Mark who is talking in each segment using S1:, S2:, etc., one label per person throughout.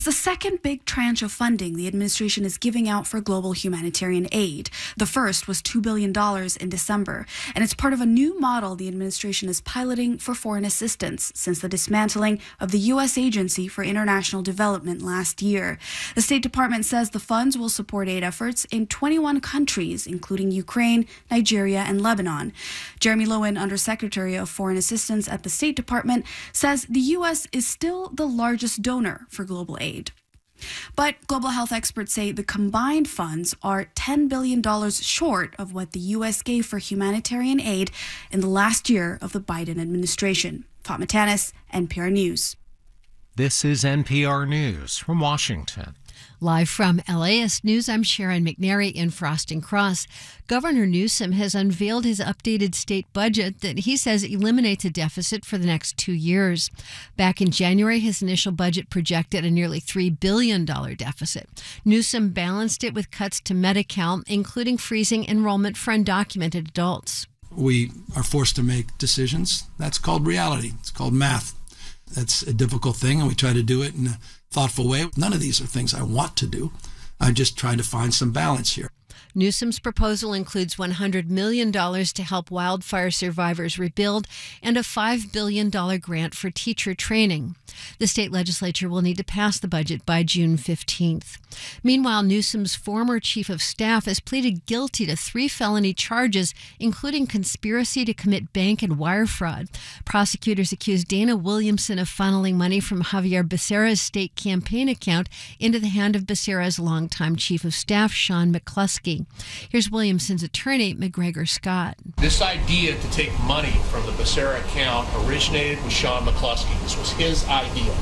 S1: It's the second big tranche of funding the administration is giving out for global humanitarian aid. The first was $2 billion in December, and it's part of a new model the administration is piloting for foreign assistance since the dismantling of the U.S. Agency for International Development last year. The State Department says the funds will support aid efforts in 21 countries, including Ukraine, Nigeria, and Lebanon. Jeremy Lowen, Undersecretary of Foreign Assistance at the State Department, says the U.S. is still the largest donor for global aid. But global health experts say the combined funds are $10 billion short of what the U.S. gave for humanitarian aid in the last year of the Biden administration. Fatma Tanis, NPR News.
S2: This is NPR News from Washington.
S3: Live from LAist News, I'm Sharon McNary in Frosting Cross. Governor Newsom has unveiled his updated state budget that he says eliminates a deficit for the next 2 years. Back in January, his initial budget projected a nearly $3 billion deficit. Newsom balanced it with cuts to Medi-Cal, including freezing enrollment for undocumented adults.
S4: We are forced to make decisions. That's called reality. It's called math. That's a difficult thing, and we try to do it in a thoughtful way. None of these are things I want to do. I'm just trying to find some balance here.
S3: Newsom's proposal includes $100 million to help wildfire survivors rebuild and a $5 billion grant for teacher training. The state legislature will need to pass the budget by June 15th. Meanwhile, Newsom's former chief of staff has pleaded guilty to 3 felony charges, including conspiracy to commit bank and wire fraud. Prosecutors accuse Dana Williamson of funneling money from Javier Becerra's state campaign account into the hand of Becerra's longtime chief of staff, Sean McCluskey. Here's Williamson's attorney, McGregor Scott.
S5: This idea to take money from the Becerra account originated with Sean McCluskey. This was his idea.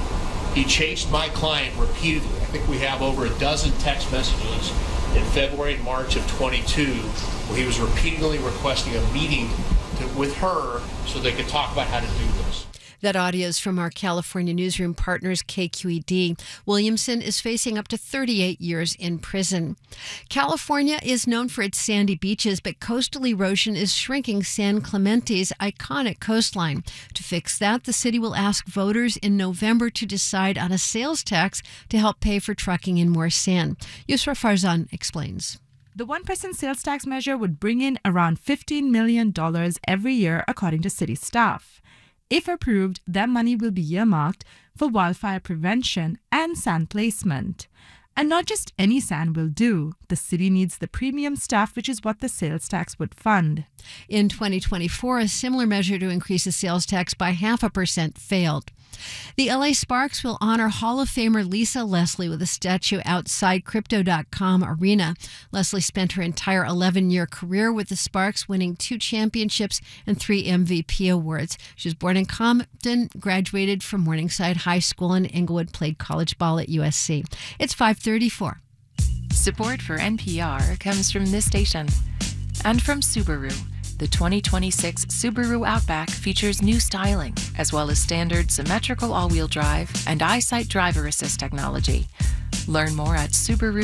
S5: He chased my client repeatedly. I think we have over a dozen text messages in February and March of 22 where he was repeatedly requesting a meeting with her so they could talk about how to do this.
S3: That audio is from our California newsroom partners, KQED. Williamson is facing up to 38 years in prison. California is known for its sandy beaches, but coastal erosion is shrinking San Clemente's iconic coastline. To fix that, the city will ask voters in November to decide on a sales tax to help pay for trucking in more sand. Yusra Farzan explains.
S6: The 1% sales tax measure would bring in around $15 million every year, according to city staff. If approved, that money will be earmarked for wildfire prevention and sand placement. And not just any sand will do. The city needs the premium stuff, which is what the sales tax would fund.
S3: In 2024, a similar measure to increase the sales tax by 0.5% failed. The LA Sparks will honor Hall of Famer Lisa Leslie with a statue outside Crypto.com Arena. Leslie spent her entire 11-year career with the Sparks, winning 2 championships and 3 MVP awards. She was born in Compton, graduated from Morningside High School in Inglewood, played college ball at USC. It's 5:34.
S7: Support for NPR comes from this station and from Subaru. The 2026 Subaru Outback features new styling, as well as standard symmetrical all-wheel drive and EyeSight driver assist technology. Learn more at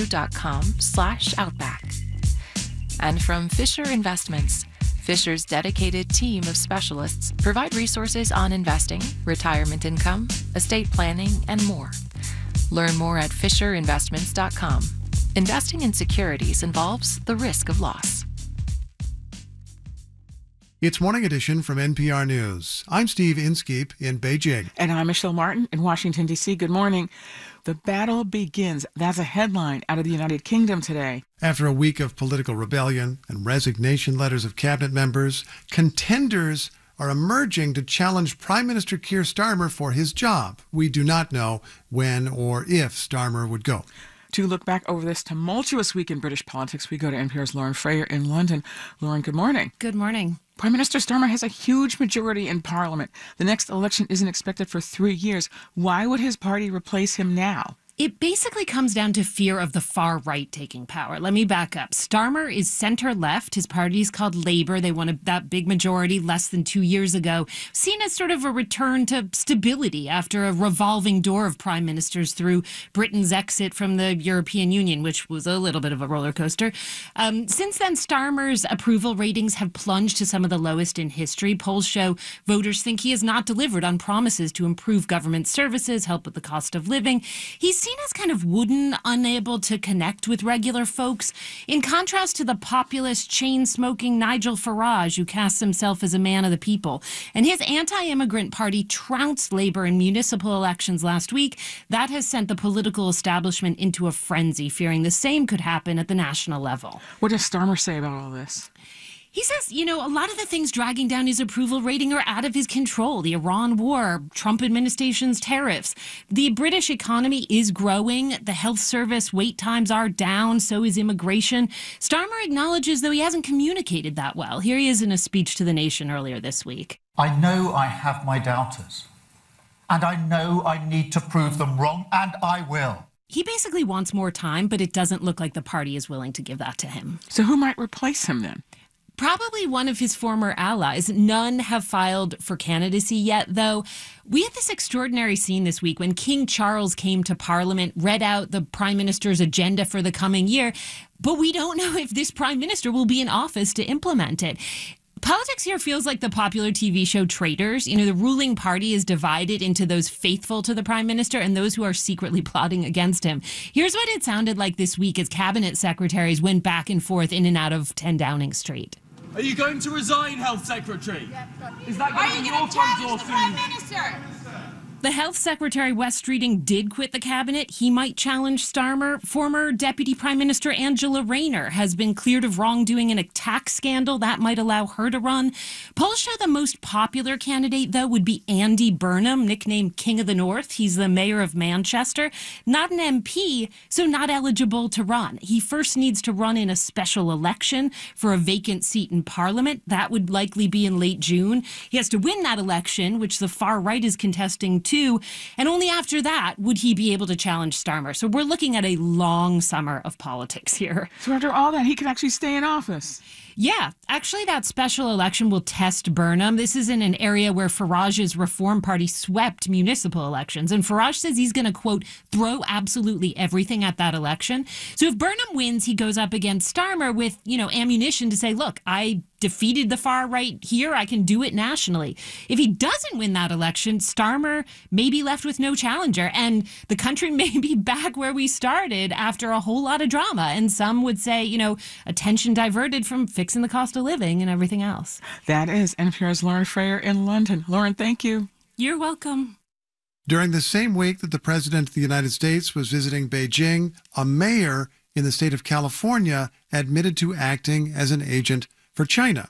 S7: Subaru.com/Outback. And from Fisher Investments. Fisher's dedicated team of specialists provide resources on investing, retirement income, estate planning, and more. Learn more at FisherInvestments.com. Investing in securities involves the risk of loss.
S8: It's Morning Edition from NPR News. I'm Steve Inskeep in Beijing.
S9: And I'm Michelle Martin in Washington, D.C. Good morning. The battle begins. That's a headline out of the United Kingdom today.
S8: After a week of political rebellion and resignation letters of cabinet members, contenders are emerging to challenge Prime Minister Keir Starmer for his job. We do not know when or if Starmer would go.
S9: To look back over this tumultuous week in British politics, we go to NPR's Lauren Frayer in London. Lauren, good morning.
S10: Good morning.
S9: Prime Minister Starmer has a huge majority in Parliament. The next election isn't expected for 3 years. Why would his party replace him now?
S10: It basically comes down to fear of the far right taking power. Let me back up. Starmer is center-left. His party is called Labour. They won that big majority less than 2 years ago, seen as sort of a return to stability after a revolving door of prime ministers through Britain's exit from the European Union, which was a little bit of a roller coaster. Since then, Starmer's approval ratings have plunged to some of the lowest in history. Polls show voters think he has not delivered on promises to improve government services, help with the cost of living. He's seen as kind of wooden, unable to connect with regular folks, in contrast to the populist, chain-smoking Nigel Farage, who casts himself as a man of the people. And his anti-immigrant party trounced Labour in municipal elections last week. That has sent the political establishment into a frenzy, fearing the same could happen at the national level.
S9: What does Starmer say about all this?
S10: He says, a lot of the things dragging down his approval rating are out of his control. The Iran war, Trump administration's tariffs. The British economy is growing. The health service wait times are down. So is immigration. Starmer acknowledges, though, he hasn't communicated that well. Here he is in a speech to the nation earlier this week.
S11: I know I have my doubters. And I know I need to prove them wrong, and I will.
S10: He basically wants more time, but it doesn't look like the party is willing to give that to him.
S9: So who might replace him then?
S10: Probably one of his former allies. None have filed for candidacy yet, though. We had this extraordinary scene this week when King Charles came to Parliament, read out the Prime Minister's agenda for the coming year, but we don't know if this Prime Minister will be in office to implement it. Politics here feels like the popular TV show Traitors. The ruling party is divided into those faithful to the prime minister and those who are secretly plotting against him. Here's what it sounded like this week as cabinet secretaries went back and forth in and out of 10 Downing Street.
S12: Are you going to resign, Health Secretary? Is that going to be your funds or
S13: Prime Minister?
S10: The Health Secretary, Wes Streeting, did quit the cabinet. He might challenge Starmer. Former Deputy Prime Minister Angela Rayner has been cleared of wrongdoing in a tax scandal. That might allow her to run. Polls show the most popular candidate, though, would be Andy Burnham, nicknamed King of the North. He's the mayor of Manchester. Not an MP, so not eligible to run. He first needs to run in a special election for a vacant seat in Parliament. That would likely be in late June. He has to win that election, which the far right is contesting too, and only after that would he be able to challenge Starmer. So we're looking at a long summer of politics here.
S9: So after all that, he can actually stay in office.
S10: Yeah, actually that special election will test Burnham. This is in an area where Farage's Reform Party swept municipal elections, and Farage says he's going to, quote, throw absolutely everything at that election. So if Burnham wins, he goes up against Starmer with, ammunition to say, look, I defeated the far right here. I can do it nationally. If he doesn't win that election, Starmer may be left with no challenger, and the country may be back where we started after a whole lot of drama. And some would say, attention diverted from fixing the cost of living and everything else.
S9: That is NPR's Lauren Frayer in London. Lauren, thank you.
S10: You're welcome.
S8: During the same week that the President of the United States was visiting Beijing, a mayor in the state of California admitted to acting as an agent for China.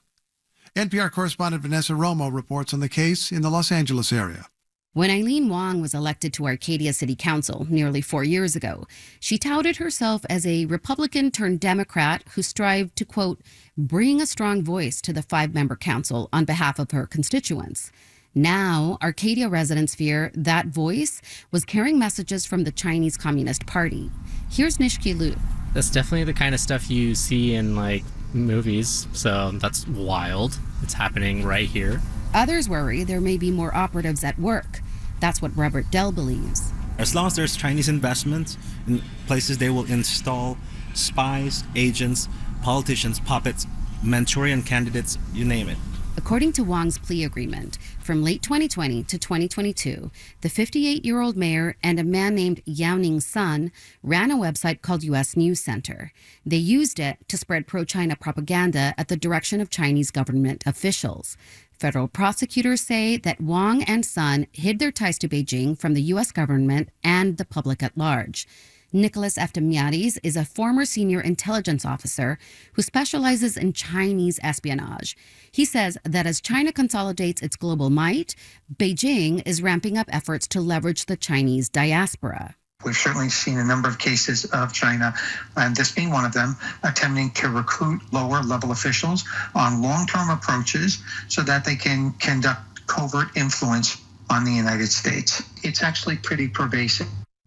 S8: NPR correspondent Vanessa Romo reports on the case in the Los Angeles area.
S14: When Eileen Wong was elected to Arcadia City Council nearly 4 years ago, she touted herself as a Republican-turned-Democrat who strived to, quote, bring a strong voice to the 5-member council on behalf of her constituents. Now, Arcadia residents fear that voice was carrying messages from the Chinese Communist Party. Here's Nishki Liu.
S15: That's definitely the kind of stuff you see in, movies, so that's wild. It's happening right here.
S14: Others worry there may be more operatives at work. That's what Robert Dell believes.
S16: As long as there's Chinese investment in places, they will install spies, agents, politicians, puppets, Manchurian candidates, you name it.
S14: According to Wong's plea agreement, from late 2020 to 2022, the 58-year-old mayor and a man named Yaoning Sun ran a website called U.S. News Center. They used it to spread pro-China propaganda at the direction of Chinese government officials. Federal prosecutors say that Wong and Sun hid their ties to Beijing from the U.S. government and the public at large. Nicholas Eftimiades is a former senior intelligence officer who specializes in Chinese espionage. He says that as China consolidates its global might, Beijing is ramping up efforts to leverage the Chinese diaspora.
S17: We've certainly seen a number of cases of China, and this being one of them, attempting to recruit lower-level officials on long-term approaches so that they can conduct covert influence on the United States. It's actually pretty pervasive.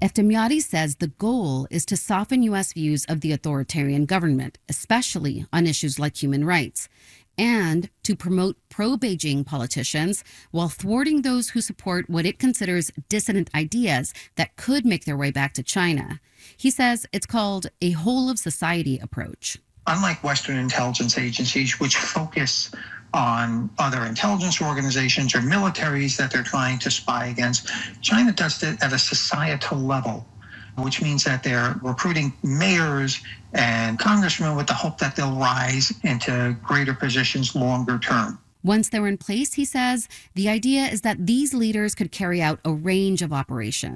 S14: Eftemyadi says the goal is to soften U.S. views of the authoritarian government, especially on issues like human rights, and to promote pro-Beijing politicians while thwarting those who support what it considers dissident ideas that could make their way back to China. He says it's called a whole-of-society approach.
S17: Unlike Western intelligence agencies, which focus on other intelligence organizations or militaries that they're trying to spy against, China does it at a societal level, which means that they're recruiting mayors and congressmen with the hope that they'll rise into greater positions longer term.
S14: Once they're in place, he says, the idea is that these leaders could carry out a range of operations.